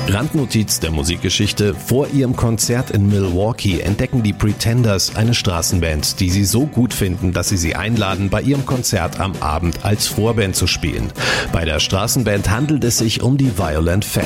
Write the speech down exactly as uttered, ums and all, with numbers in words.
Randnotiz der Musikgeschichte: Vor ihrem Konzert in Milwaukee entdecken die Pretenders eine Straßenband, die sie so gut finden, dass sie sie einladen, bei ihrem Konzert am Abend als Vorband zu spielen. Bei der Straßenband handelt es sich um die Violent Femmes.